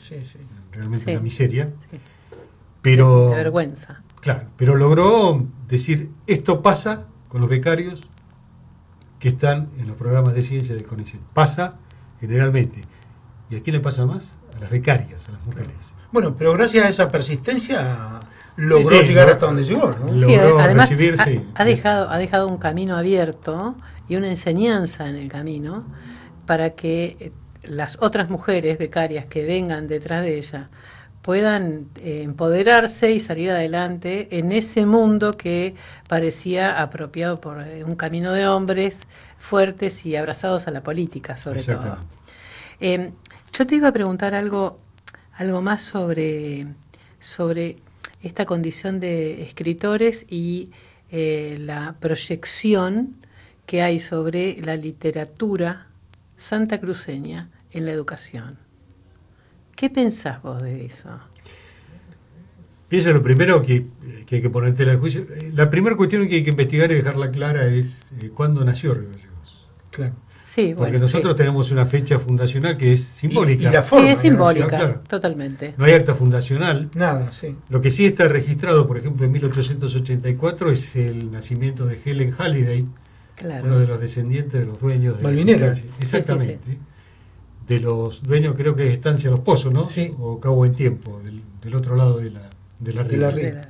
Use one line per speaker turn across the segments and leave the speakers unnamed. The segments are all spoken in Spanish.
realmente
Sí.
una miseria.
Sí.
Pero,
De vergüenza.
claro, pero logró decir, esto pasa con los becarios que están en los programas de ciencia del CONICET. Pasa generalmente. ¿Y a quién le pasa más? A las becarias, a las mujeres.
Bueno, pero gracias a esa persistencia logró
Sí, sí,
llegar
no,
hasta donde llegó, ¿no?
lo-
Sí,
logró
además
recibir, sí.
ha dejado un camino abierto y una enseñanza en el camino para que las otras mujeres becarias que vengan detrás de ella puedan empoderarse y salir adelante en ese mundo que parecía apropiado por un camino de hombres fuertes y abrazados a la política, sobre todo.
Exactamente.
Yo te iba a preguntar algo más sobre esta condición de escritores y la proyección que hay sobre la literatura santacruceña en la educación. ¿Qué pensás vos de eso?
Pienso lo primero que hay que poner en tela de juicio. La primera cuestión que hay que investigar y dejarla clara es cuándo nació Río Gallegos.
Claro.
Sí,
Porque
bueno,
nosotros
sí.
tenemos una fecha fundacional que es simbólica.
Y la forma
Sí, es
de
simbólica,
claro.
totalmente.
No hay acta fundacional.
Nada, sí.
Lo que sí está registrado, por ejemplo, en 1884 es el nacimiento de Helen Halliday,
Claro.
uno de los descendientes de los dueños de
Malvinera.
las estancias. Exactamente.
Sí,
De los dueños, creo que es Estancia Los Pozos, ¿no?
Sí.
O Cabo Buen Tiempo, del otro lado de la
De la
ría.
ría.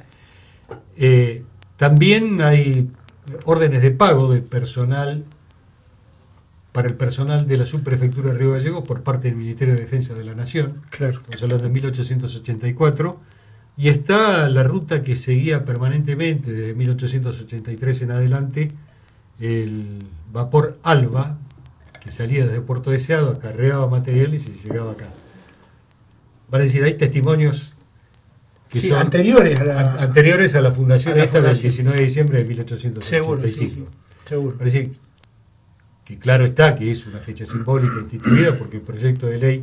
También hay órdenes de pago del personal para el personal de la subprefectura de Río Gallegos por parte del Ministerio de Defensa de la Nación.
Claro.
Estamos hablando de 1884. Y está la ruta que seguía permanentemente desde 1883 en adelante, el vapor Alba, que salía desde Puerto Deseado, acarreaba materiales y llegaba acá. Van a decir, hay testimonios que
Sí,
son
anteriores a la...
anteriores a la fundación
a la
esta del
fundación.
19 de diciembre de 1885.
Seguro, sí, sí, seguro.
Parece que claro está que es una fecha simbólica instituida porque el proyecto de ley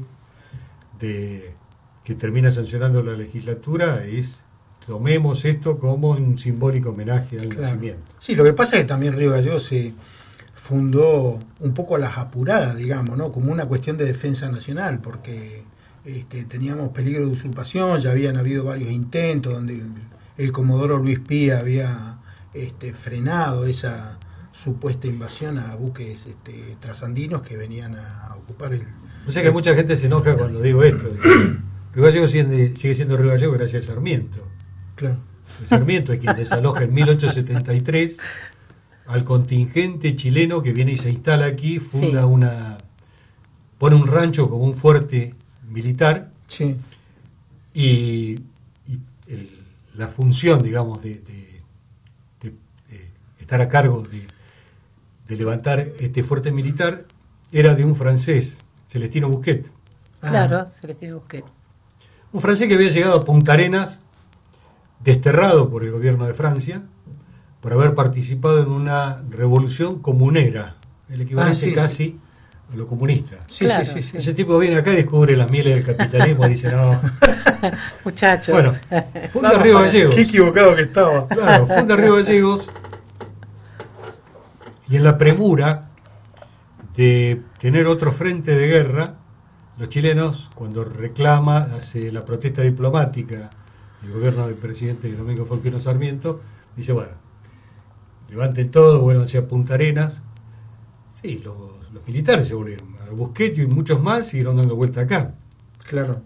que termina sancionando la legislatura es tomemos esto como un simbólico homenaje al
Claro.
nacimiento.
Sí, lo que pasa es que también Río Gallegos se fundó un poco a las apuradas, digamos, ¿no? Como una cuestión de defensa nacional, porque teníamos peligro de usurpación, ya habían habido varios intentos donde el comodoro Luis Pía había frenado esa supuesta invasión a buques trasandinos que venían a ocupar el...
O sea que mucha gente se enoja cuando digo esto. Río Gallegos sigue siendo Río Gallegos gracias a Sarmiento.
Claro.
Sarmiento es quien desaloja en 1873 al contingente chileno que viene y se instala aquí, funda
Sí.
pone un rancho como un fuerte militar
Sí.
y la función, digamos, de estar a cargo de levantar este fuerte militar era de un francés, Celestino Busquet.
Claro, Celestino Busquet.
Un francés que había llegado a Punta Arenas, desterrado por el gobierno de Francia, por haber participado en una revolución comunera, el equivalente
sí,
casi a lo comunista.
Sí,
Claro,
sí, sí, sí.
Ese tipo viene acá y descubre las mieles del capitalismo y dice, no,
Muchachos.
bueno, funda
Vamos
Río
para-
Gallegos.
Qué equivocado que estaba.
Claro, funda Río Gallegos y en la premura de tener otro frente de guerra, los chilenos, cuando hace la protesta diplomática el gobierno del presidente Domingo Faustino Sarmiento, dice, bueno, levanten todo, vuelvanse a Punta Arenas. Sí, los militares se volvieron. A Busquet y muchos más siguieron dando vuelta acá.
Claro.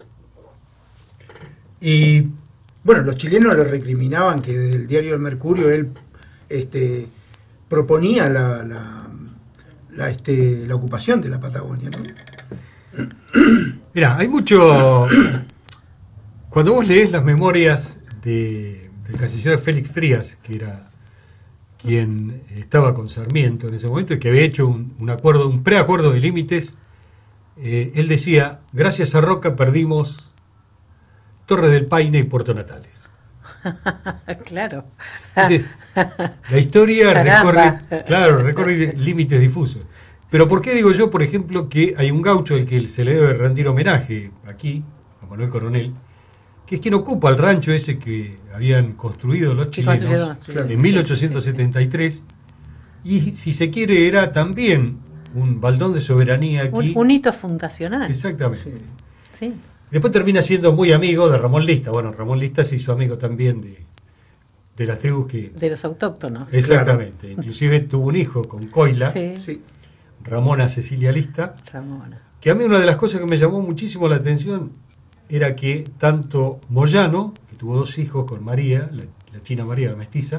Y
Bueno, los chilenos le recriminaban que desde el diario El Mercurio él proponía la ocupación de la Patagonia, ¿no?
mirá, hay mucho... Cuando vos lees las memorias del canciller Félix Frías, que era quien estaba con Sarmiento en ese momento y que había hecho un preacuerdo de límites, él decía, gracias a Roca perdimos Torre del Paine y Puerto Natales.
Claro.
Entonces, la historia
Caramba.
recorre límites difusos. Pero ¿por qué digo yo, por ejemplo, que hay un gaucho al que se le debe rendir homenaje aquí, a Manuel Coronel, que es quien ocupa el rancho ese que habían construido los chilenos
claro.
en 1873, y si se quiere era también un baldón de soberanía aquí.
Un hito fundacional.
Exactamente.
Sí.
Sí.
Después termina siendo muy amigo de Ramón Lista. Bueno, Ramón Lista se hizo amigo también de las tribus que...
De los autóctonos.
Exactamente. Claro. Inclusive tuvo un hijo con Coila,
Sí.
Ramona Cecilia Lista.
Ramona.
Que a mí una de las cosas que me llamó muchísimo la atención era que tanto Moyano, que tuvo 2 hijos con María, la china María, la mestiza,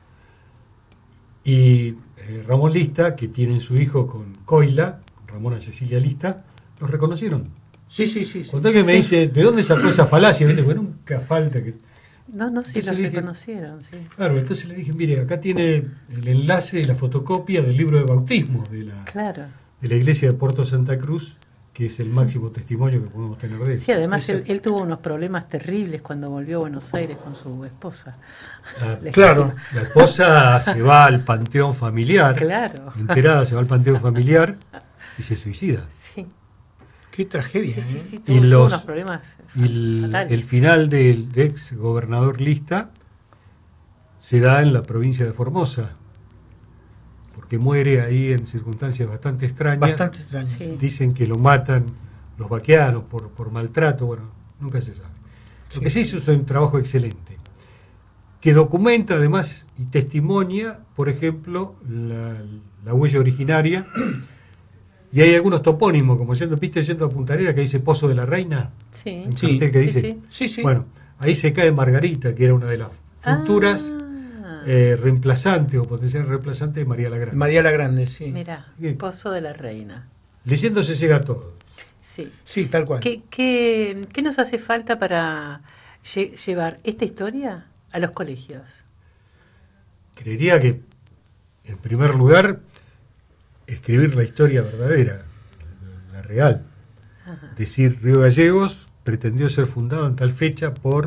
y Ramón Lista, que tienen su hijo con Coila, Ramona Cecilia Lista, los reconocieron.
Sí.
Cuando alguien me dice, ¿de dónde sacó esa falacia? ¿Viste? Bueno, nunca falta que...
No, sí, los reconocieron, sí.
Claro, entonces le dije, mire, acá tiene el enlace y la fotocopia del libro de bautismo de la iglesia de Puerto Santa Cruz, que es el máximo testimonio que podemos tener de eso.
Sí, además él tuvo unos problemas terribles cuando volvió a Buenos Aires con su esposa.
Claro.
La esposa se va al panteón familiar,
claro.
enterada, se va al panteón familiar y se suicida.
Sí.
Qué tragedia.
Sí, tuvo unos problemas fatales.
El final del ex gobernador Lista se da en la provincia de Formosa, porque muere ahí en circunstancias bastante extrañas.
Sí.
Dicen que lo matan los vaqueanos por maltrato, bueno, nunca se sabe. Lo que se hizo es un trabajo excelente, que documenta además y testimonia, por ejemplo, la huella originaria. Y hay algunos topónimos, como yendo a Punta Arenas, que dice Pozo de la Reina.
Sí.
Un cartel que dice.
Sí.
Bueno, ahí se cae Margarita, que era una de las futuras reemplazantes o potencial reemplazante de María la Grande.
María la Grande, sí.
Mirá, Pozo de la Reina.
Leyendo se llega a todo.
Sí, tal cual.
¿Qué nos hace falta para llevar esta historia a los colegios?
Creería que, en primer lugar, escribir la historia verdadera, la real.
Ajá.
Decir, Río Gallegos pretendió ser fundado en tal fecha por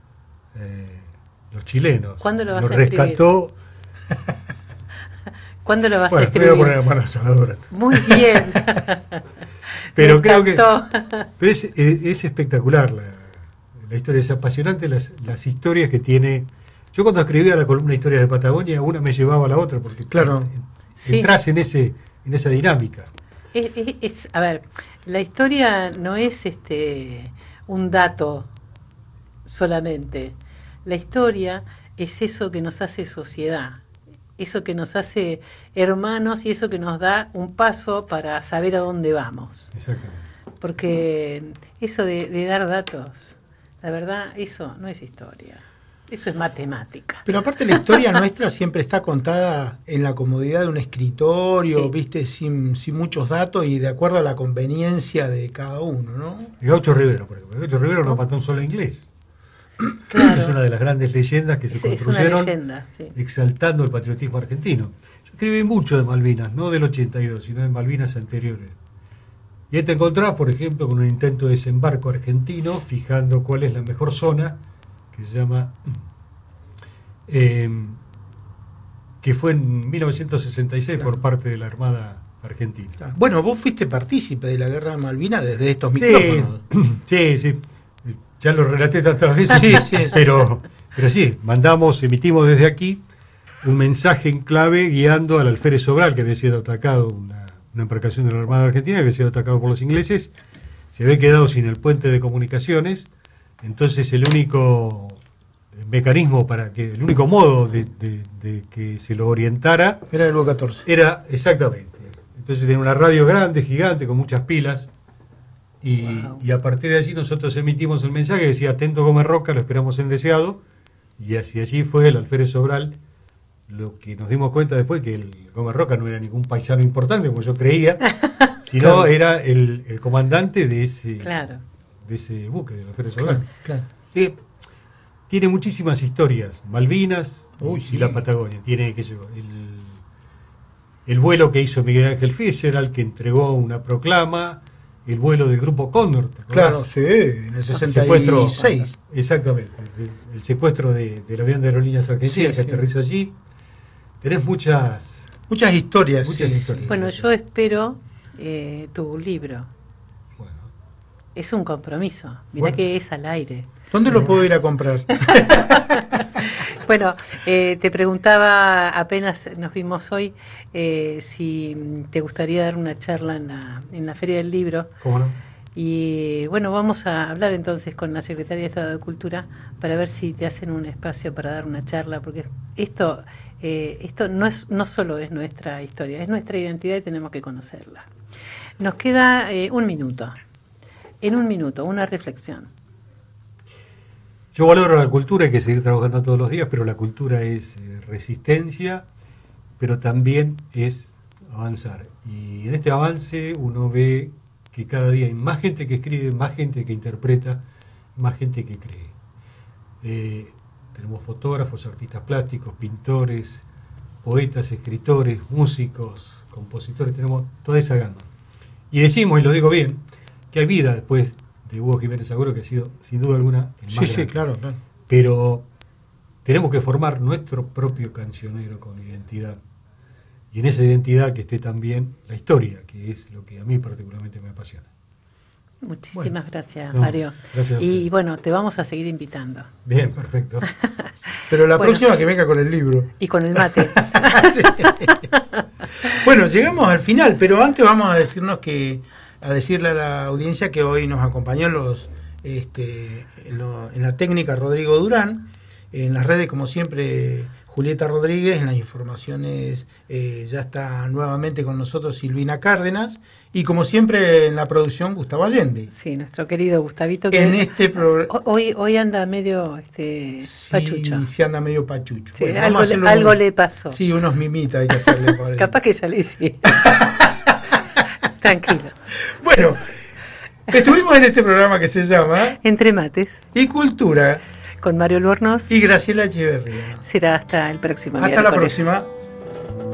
los chilenos.
¿Cuándo lo vas
a
escribir?
Rescató.
¿Cuándo lo vas a escribir?
Me voy a poner la mano salvadora.
Muy bien.
Pero creo que pero es espectacular la historia, es apasionante las historias que tiene. Yo cuando escribía la columna Historias de Patagonia, una me llevaba a la otra, porque
claro,
entras en esa dinámica.
A ver, la historia no es un dato solamente. La historia es eso que nos hace sociedad, eso que nos hace hermanos y eso que nos da un paso para saber a dónde vamos.
Exactamente.
Porque eso de dar datos, la verdad, eso no es historia. Eso es matemática.
Pero aparte la historia nuestra siempre está contada en la comodidad de un escritorio, viste, sin muchos datos y de acuerdo a la conveniencia de cada uno, ¿no?
El Gaucho Rivero, por ejemplo. El Gaucho Rivero no mató un solo inglés.
Claro.
Es una de las grandes leyendas que se construyeron
leyenda,
exaltando el patriotismo argentino. Yo escribí mucho de Malvinas, no del 82, sino de Malvinas anteriores. Y ahí te encontrás, por ejemplo, con un intento de desembarco argentino, fijando cuál es la mejor zona, que se llama, que fue en 1966 por parte de la Armada Argentina.
Bueno, vos fuiste partícipe de la Guerra de Malvinas desde estos micrófonos.
Sí. Ya lo relaté tantas veces,
sí.
Pero sí, emitimos desde aquí un mensaje en clave guiando al alférez Sobral, que había sido atacado, una embarcación de la Armada Argentina, que había sido atacado por los ingleses, se había quedado sin el puente de comunicaciones. Entonces el único mecanismo el único modo de que se lo orientara
era el U-14.
Era, exactamente. Entonces tenía una radio grande, gigante, con muchas pilas, y a partir de allí nosotros emitimos el mensaje que decía: atento Gómez Roca, lo esperamos en Deseado, y así allí fue el alférez Sobral. Lo que nos dimos cuenta después, que el Gómez Roca no era ningún paisano importante como yo creía, sino era el comandante de ese buque, del alférez Sobral.
Claro.
Sí, tiene muchísimas historias, Malvinas y la Patagonia. Tiene, qué sé yo, el vuelo que hizo Miguel Ángel Fitzgerald, que entregó una proclama, el vuelo del Grupo Cóndor.
Claro, sí, en el 66.
Exactamente, el secuestro del avión de Aerolíneas Argentinas que aterriza allí. Tenés muchas
historias.
Bueno, yo espero tu libro.
Bueno.
Es un compromiso. Mirá que es al aire.
¿Dónde lo puedo ir a comprar?
Bueno, te preguntaba, apenas nos vimos hoy, si te gustaría dar una charla en la Feria del Libro.
¿Cómo no?
Y bueno, vamos a hablar entonces con la Secretaría de Estado de Cultura para ver si te hacen un espacio para dar una charla, porque esto no solo es nuestra historia, es nuestra identidad y tenemos que conocerla. Nos queda un minuto. En un minuto, una reflexión.
Yo valoro la cultura, hay que seguir trabajando todos los días, pero la cultura es resistencia, pero también es avanzar. Y en este avance uno ve que cada día hay más gente que escribe, más gente que interpreta, más gente que cree. Tenemos fotógrafos, artistas plásticos, pintores, poetas, escritores, músicos, compositores, tenemos toda esa gama. Y decimos, y lo digo bien, que hay vida después de Hugo Jiménez Agüero, que ha sido sin duda alguna el más grande.
Sí, claro.
Pero tenemos que formar nuestro propio cancionero con identidad. Y en esa identidad que esté también la historia, que es lo que a mí particularmente me apasiona.
Muchísimas gracias, Mario.
Gracias.
Y bueno, te vamos a seguir invitando.
Bien, perfecto.
Pero la próxima que venga con el libro.
Y con el mate.
Sí. Bueno, llegamos al final, pero antes vamos a decirle a la audiencia que hoy nos acompañó en la técnica Rodrigo Durán, en las redes como siempre Julieta Rodríguez, en las informaciones ya está nuevamente con nosotros Silvina Cárdenas y como siempre en la producción Gustavo Allende.
Sí, nuestro querido Gustavito,
que
hoy anda medio pachucho.
Sí, anda medio pachucho.
Sí, bueno, algo le pasó.
Sí, unos mimitas hay que hacerle por
Capaz que ya le hice. Tranquilo.
Bueno, estuvimos en este programa que se llama
Entre Mates
y Cultura
con Mario Albornoz
y Graciela Echeverría.
Será hasta el próximo
miércoles. Hasta la próxima.